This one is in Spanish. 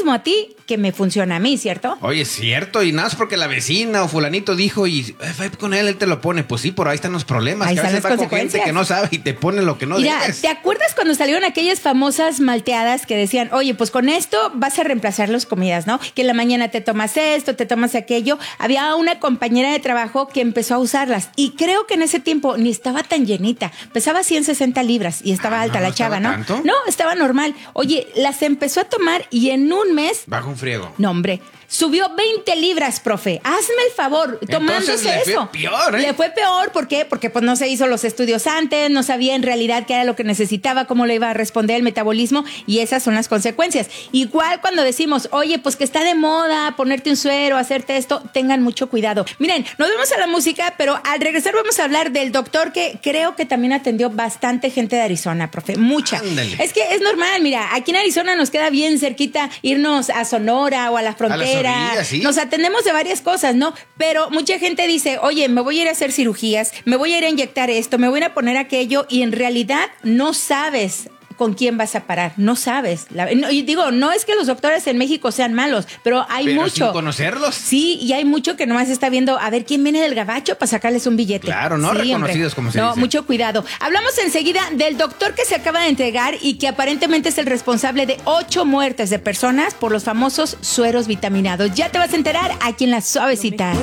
mismo a ti que me funciona a mí, ¿cierto? Oye, es cierto, y nada más porque la vecina o fulanito dijo y va con él te lo pone. Pues sí, por ahí están los problemas. Ahí que a están veces las va con gente consecuencias. que no sabe y te pone lo que no Mira, debes. ¿te acuerdas cuando salieron aquellas famosas malteadas que decían, oye, pues con esto vas a reemplazar las comidas, ¿no? Que en la mañana te tomas esto, te tomas aquello. Había una compañera de trabajo que empezó a usarlas y creo que en ese tiempo ni estaba tan llenita. Pesaba 160 libras y estaba alta la chava, ¿no? ¿Tanto? No, estaba normal. Oye, las empezó a tomar y en un mes... Bajo un friego. No, hombre. Subió 20 libras, profe. Hazme el favor, tomándose Entonces, eso. le fue peor, ¿eh? Le fue peor, ¿por qué? Porque pues no se hizo los estudios antes, no sabía en realidad qué era lo que necesitaba, cómo le iba a responder el metabolismo y esas son las consecuencias. Igual cuando decimos, oye, pues que está de moda ponerte un suero, hacerte esto, tengan mucho cuidado. Miren, nos vemos a la música, pero al regresar vamos a hablar del doctor que creo que también atendió bastante gente de Arizona, profe, mucha. Ándale. Es que es normal, mira, aquí en Arizona nos queda bien cerquita irnos a Sonora o a la frontera. orillas, sí. Nos atendemos de varias cosas, ¿no? Pero mucha gente dice, oye, me voy a ir a hacer cirugías, me voy a ir a inyectar esto, me voy a ir a poner aquello, y en realidad no sabes con quién vas a parar, no sabes. Y digo, no es que los doctores en México sean malos, pero hay mucho. Sin conocerlos. Sí, y hay mucho que nomás está viendo a ver quién viene del gabacho para sacarles un billete. Claro, no sí, reconocidos, hombre. como se no, dice. mucho cuidado. Hablamos enseguida del doctor que se acaba de entregar y que aparentemente es el responsable de 8 muertes de personas por los famosos sueros vitaminados. Ya te vas a enterar aquí en La Suavecita.